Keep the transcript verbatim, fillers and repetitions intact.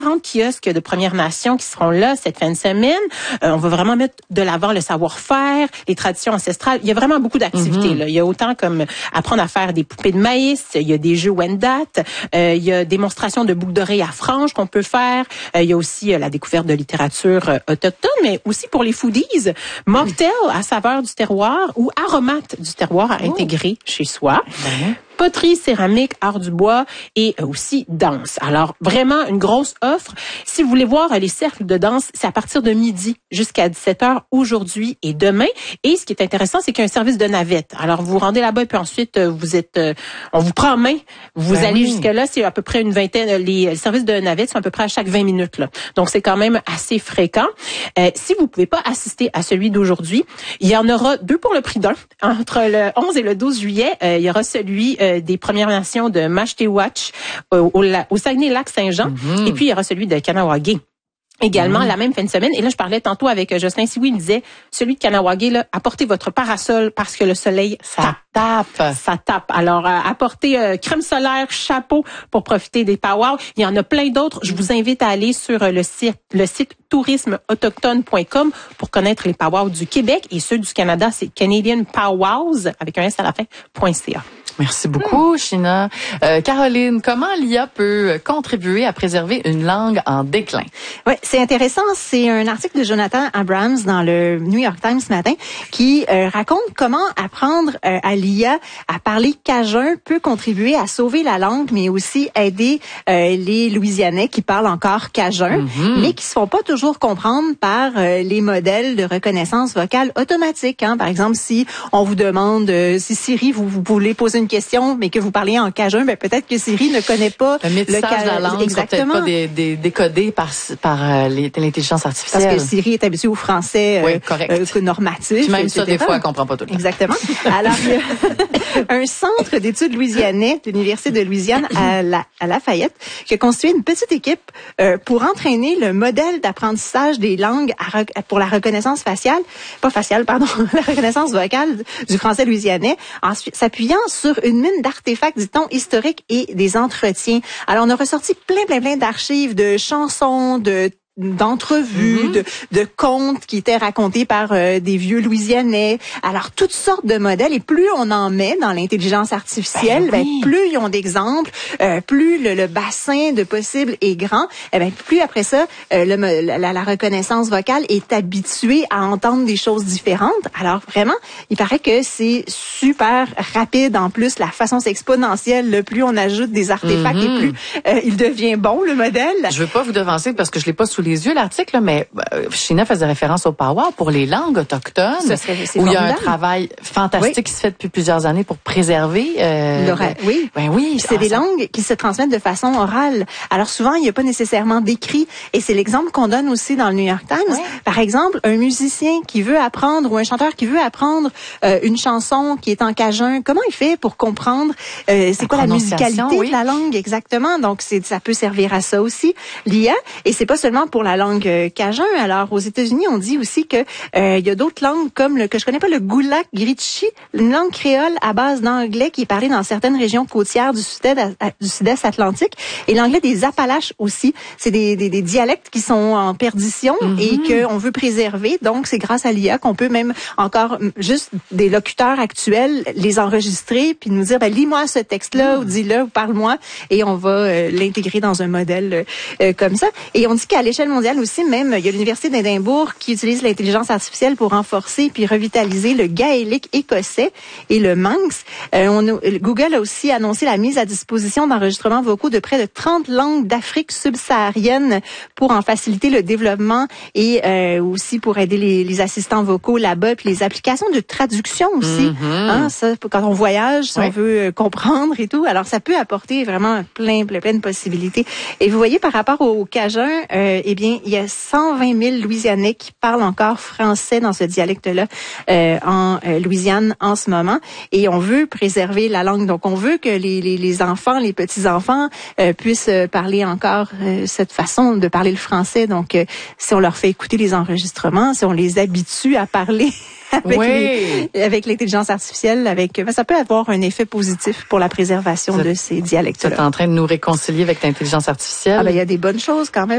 quarante kiosques de Premières Nations qui seront là cette fin de semaine. Euh, on va vraiment mettre de l'avant le savoir-faire, les traditions ancestrales. Il y a vraiment beaucoup d'activités. Mm-hmm. Là. Il y a autant comme apprendre à faire des poupées de maïs, il y a des jeux Wendat, euh, il y a démonstration de boucles d'oreilles à franges qu'on peut faire. Euh, il y a aussi euh, la découverte de littérature euh, autochtone, mais aussi pour les foodies, mocktail à saveur du terroir ou aromate du terroir à oh. intégrer chez soi. Mm-hmm. Poterie, céramique, art du bois et aussi danse. Alors, vraiment une grosse offre. Si vous voulez voir les cercles de danse, c'est à partir de midi jusqu'à dix-sept heures aujourd'hui et demain. Et ce qui est intéressant, c'est qu'il y a un service de navette. Alors, vous vous rendez là-bas et puis ensuite, vous êtes, on vous prend en main. Vous ben allez oui. jusque-là, c'est à peu près une vingtaine. Les services de navette sont à peu près à chaque vingt minutes. Là. Donc, c'est quand même assez fréquent. Euh, si vous pouvez pas assister à celui d'aujourd'hui, il y en aura deux pour le prix d'un. Entre le onze et le douze juillet, euh, il y aura celui euh, des Premières Nations de Mashtewatch euh, au, au Saguenay-Lac-Saint-Jean. Mm-hmm. Et puis, il y aura celui de Kahnawake également mm-hmm. la même fin de semaine. Et là, je parlais tantôt avec Jocelyn Sioui, il me disait, celui de Kahnawake, là, apportez votre parasol parce que le soleil, ça tape. Ça tape. Alors, euh, apportez euh, crème solaire, chapeau pour profiter des powwows. Il y en a plein d'autres. Je vous invite à aller sur le site, le site tourisme autochtone point com pour connaître les powwows du Québec et ceux du Canada, c'est Canadian Powwows avec un S à la fin, .ca. Merci beaucoup, Sheena. Euh, Caroline, comment l'I A peut contribuer à préserver une langue en déclin? Oui, c'est intéressant. C'est un article de Jonathan Abrams dans le New York Times ce matin qui euh, raconte comment apprendre euh, à l'I A à parler cajun peut contribuer à sauver la langue, mais aussi aider euh, les Louisianais qui parlent encore cajun, mm-hmm. mais qui se font pas toujours comprendre par euh, les modèles de reconnaissance vocale automatique. Hein. Par exemple, si on vous demande, euh, si Siri, vous, vous voulez poser une question, mais que vous parlez en cajun, ben peut-être que Siri ne connaît pas le métissage le de la langue, exactement, peut-être pas des, des, décodé par par euh, l'intelligence artificielle. Parce que Siri est habituée au français oui, euh, euh, normatif. Puis même et cetera. Ça, des fois, elle comprend pas tout le temps. Exactement. Alors, il y a un centre d'études louisianais de l'Université de Louisiane à, la, à Lafayette qui a constitué une petite équipe euh, pour entraîner le modèle d'apprentissage des langues à, pour la reconnaissance faciale, pas faciale, pardon, la reconnaissance vocale du français louisianais, ensuite s'appuyant sur une mine d'artefacts, dit-on, historiques et des entretiens. Alors, on a ressorti plein, plein, plein d'archives de chansons, de d'entrevues, mm-hmm. de, de contes qui étaient racontés par euh, des vieux Louisianais. Alors, toutes sortes de modèles. Et plus on en met dans l'intelligence artificielle, ben oui. ben, plus ils ont d'exemples, euh, plus le, le bassin de possibles est grand, eh ben, plus après ça, euh, le, la, la reconnaissance vocale est habituée à entendre des choses différentes. Alors, vraiment, il paraît que c'est super rapide. En plus, la façon c'est exponentielle. Le plus on ajoute des artefacts mm-hmm. et plus euh, il devient bon, le modèle. Je veux pas vous devancer parce que je l'ai pas sous les yeux, l'article, mais euh, Sheena faisait référence au powwow pour les langues autochtones, ça serait, c'est où formidable. Il y a un travail fantastique oui. qui se fait depuis plusieurs années pour préserver. Euh, L'oral, oui. Ben oui. C'est des langues qui se transmettent de façon orale. Alors souvent, il n'y a pas nécessairement d'écrit. Et c'est l'exemple qu'on donne aussi dans le New York Times. Oui. Par exemple, un musicien qui veut apprendre ou un chanteur qui veut apprendre euh, une chanson qui est en cajun, comment il fait pour comprendre euh, c'est la quoi la musicalité oui. de la langue exactement? Donc, c'est, ça peut servir à ça aussi, l'I A. Et c'est pas seulement pour la langue euh, cajun. Alors, aux États-Unis, on dit aussi que euh, il y a d'autres langues comme le que je connais pas, le Gulak Gritchi, une langue créole à base d'anglais qui est parlée dans certaines régions côtières du sud-est, du sud-est atlantique, et l'anglais des Appalaches aussi. C'est des, des, des dialectes qui sont en perdition mm-hmm. et que on veut préserver. Donc, c'est grâce à l'I A qu'on peut même encore juste des locuteurs actuels les enregistrer puis nous dire ben lis-moi ce texte-là mm. ou dis-le ou parle-moi et on va euh, l'intégrer dans un modèle euh, comme ça. Et on dit qu'à l'échelle mondiale aussi, même, il y a l'Université d'Édimbourg qui utilise l'intelligence artificielle pour renforcer puis revitaliser le gaélique écossais et le manx. Euh, on, Google a aussi annoncé la mise à disposition d'enregistrements vocaux de près de trente langues d'Afrique subsaharienne pour en faciliter le développement et euh, aussi pour aider les, les assistants vocaux là-bas, puis les applications de traduction aussi. Mm-hmm. Hein, ça, quand on voyage, si oui. on veut euh, comprendre et tout, alors ça peut apporter vraiment plein, plein, plein de possibilités. Et vous voyez, par rapport au Cajun, euh, eh bien, il y a cent vingt mille Louisianais qui parlent encore français dans ce dialecte-là euh, en euh, Louisiane en ce moment. Et on veut préserver la langue. Donc, on veut que les, les, les enfants, les petits-enfants euh, puissent parler encore euh, cette façon de parler le français. Donc, euh, si on leur fait écouter les enregistrements, si on les habitue à parler avec, oui. les, avec l'intelligence artificielle, avec ben, ça peut avoir un effet positif pour la préservation vous de ces dialectes-là. Vous êtes en train de nous réconcilier avec l'intelligence artificielle? Ah ben, il y a des bonnes choses quand même.